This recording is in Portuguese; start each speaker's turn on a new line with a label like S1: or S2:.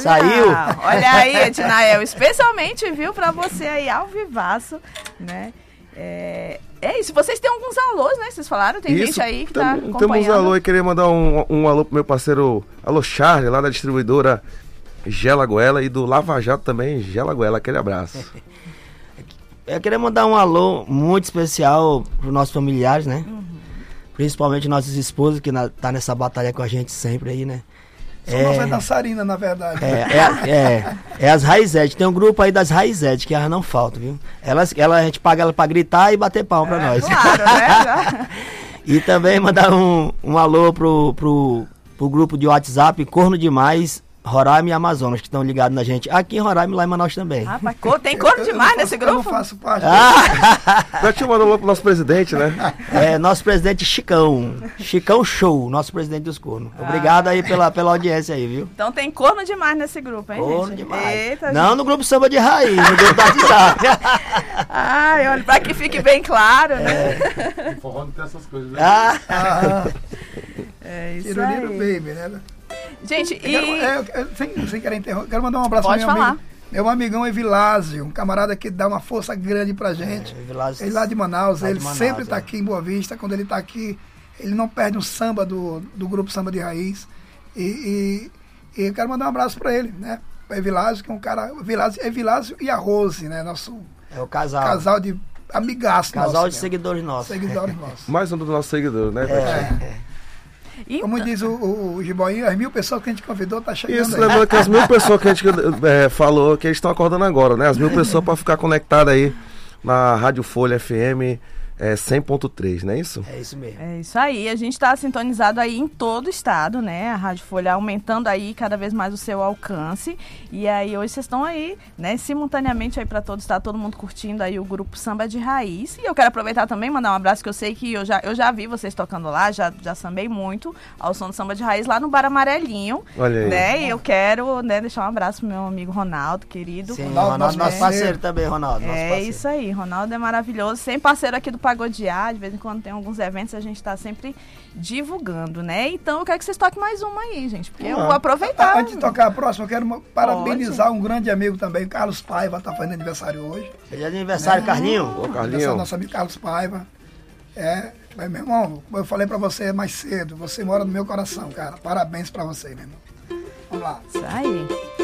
S1: Saiu.
S2: Olha aí, Ednael, especialmente, viu, pra você aí, ao vivaço, né? É isso, vocês têm alguns alôs, né? Vocês falaram, tem gente aí que tá acompanhando.
S3: Temos alô, e queria mandar um alô pro meu parceiro, alô Charlie, lá da distribuidora Gela Goela, e do Lava Jato também, Gela Goela, aquele abraço.
S1: Eu queria mandar um alô muito especial pros nossos familiares, né? Principalmente nossas esposas, que tá nessa batalha com a gente sempre aí, né?
S4: São nossas dançarinas, na verdade.
S1: É as Raizete. Tem um grupo aí das Raizete, que elas não faltam, viu? A gente paga ela pra gritar e bater palma pra nós.
S2: Claro, né?
S1: E também mandar um alô pro grupo de WhatsApp Corno Demais, Roraima e Amazonas, que estão ligados na gente. Aqui em Roraima e lá em Manaus também.
S2: Rapaz, tem corno demais nesse grupo?
S4: Eu não faço parte.
S3: Já te mandou pro nosso presidente, né?
S1: Nosso presidente Chicão Show, nosso presidente dos cornos. Obrigado aí pela audiência aí, viu?
S2: Então tem corno demais nesse grupo, hein,
S1: corno
S2: gente?
S1: Demais.
S2: Eita,
S1: não
S2: gente.
S1: No grupo Samba de Raiz, no grupo do WhatsApp.
S2: Ai, olha, pra que fique bem claro, né?
S3: O forró não tem essas coisas, né?
S2: É isso
S4: Tiroliro
S2: aí.
S4: Baby, né?
S2: Gente,
S4: Sem querer interromper, quero mandar um abraço
S2: Pode
S4: pro meu
S2: falar.
S4: amigo. Meu amigão Evilásio, um camarada que dá uma força grande pra gente. Ele lá de Manaus, ele sempre tá aqui em Boa Vista. Quando ele tá aqui, ele não perde um samba do grupo Samba de Raiz. E eu quero mandar um abraço pra ele, né? Pra Evilásio, que é um cara. Evilásio e a Rose, né? Nosso
S1: o casal.
S4: Casal de amigaço.
S1: Casal
S4: nosso,
S1: de seguidores nossos.
S4: Seguidores nossos.
S3: Mais um dos nossos seguidores, né?
S4: Como diz o Giboinho, as 1.000 pessoas que a gente convidou tá chegando.
S3: Isso, lembrando que as 1.000 pessoas que a gente falou, que eles estão acordando agora, né? As 1.000 pessoas para ficar conectadas aí na Rádio Folha FM 100.3, não é isso?
S1: É isso mesmo.
S2: É isso aí, a gente está sintonizado aí em todo o estado, né? A Rádio Folha aumentando aí cada vez mais o seu alcance. E aí hoje vocês estão aí, né, simultaneamente aí para todo o estado, todo mundo curtindo aí o grupo Samba de Raiz. E eu quero aproveitar também, mandar um abraço, que eu sei que eu já vi vocês tocando lá, já sambei muito ao som do Samba de Raiz lá no Bar Amarelinho.
S3: Olha aí.
S2: Né? E eu quero, né, deixar um abraço pro meu amigo Ronaldo, querido.
S1: Sim, Ronaldo, nosso parceiro também, Ronaldo. Nosso parceiro.
S2: Isso aí, Ronaldo é maravilhoso, sempre parceiro aqui do Pagodear, de vez em quando tem alguns eventos, a gente tá sempre divulgando, né? Então eu quero que vocês toquem mais uma aí, gente, porque eu vou aproveitar.
S4: Antes de tocar a próxima, eu quero parabenizar um grande amigo também, Carlos Paiva, tá fazendo aniversário hoje.
S1: Ele é de aniversário, Carlinho?
S3: Ô, Carlinho.
S4: Nosso amigo Carlos Paiva. Mas, meu irmão, como eu falei pra você mais cedo, você mora no meu coração, cara. Parabéns pra você, meu irmão. Vamos lá.
S2: Isso aí.